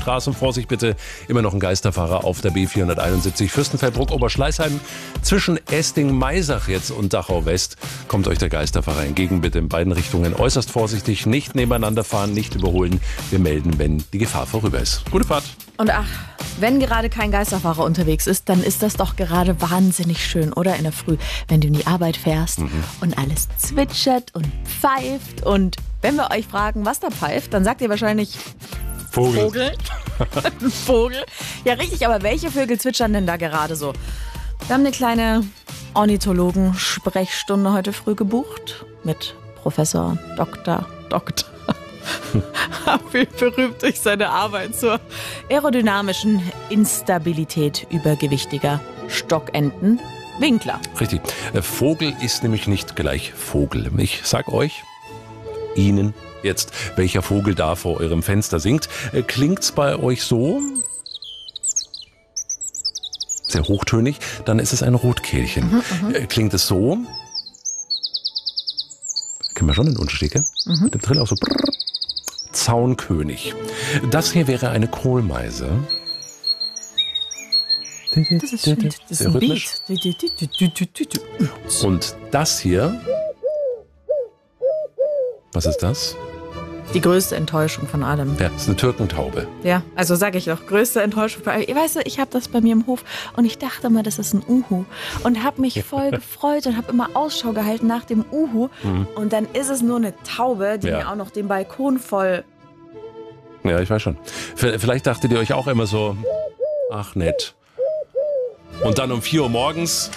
Straße und Vorsicht bitte, immer noch ein Geisterfahrer auf der B471 Fürstenfeldbruck-Oberschleißheim. Zwischen Esting-Maisach jetzt und Dachau-West kommt euch der Geisterfahrer entgegen. Bitte in beiden Richtungen äußerst vorsichtig, nicht nebeneinander fahren, nicht überholen. Wir melden, wenn die Gefahr vorüber ist. Gute Fahrt. Und ach, wenn gerade kein Geisterfahrer unterwegs ist, dann ist das doch gerade wahnsinnig schön, oder? In der Früh, wenn du in die Arbeit fährst und alles zwitschert und pfeift. Und wenn wir euch fragen, was da pfeift, dann sagt ihr wahrscheinlich Vogel. Vogel. Ja, richtig, aber welche Vögel zwitschern denn da gerade so? Wir haben eine kleine Ornithologen-Sprechstunde heute früh gebucht mit Professor Dr. berühmt durch seine Arbeit zur aerodynamischen Instabilität übergewichtiger Stockenten. Winkler. Richtig. Vogel ist nämlich nicht gleich Vogel. Ich sag euch, Ihnen jetzt, welcher Vogel da vor eurem Fenster singt. Klingt's bei euch so? Sehr hochtönig, dann ist es ein Rotkehlchen. Klingt es so? Kennen wir schon den Unterschied, gell? Mit dem Trill auch so. Brrr. Zaunkönig. Das hier wäre eine Kohlmeise. Das ist schön. Das ist ein Beat. Und das hier, was ist das? Die größte Enttäuschung von allem. Ja, das ist eine Türkentaube. Ja, also sage ich doch, größte Enttäuschung von allem. Weißt du, ich habe das bei mir im Hof und ich dachte mal, das ist ein Uhu. Und habe mich voll gefreut und habe immer Ausschau gehalten nach dem Uhu. Und dann ist es nur eine Taube, die mir auch noch den Balkon voll... Ja, ich weiß schon. Vielleicht dachtet ihr euch auch immer so, ach nett. Und dann um 4 Uhr morgens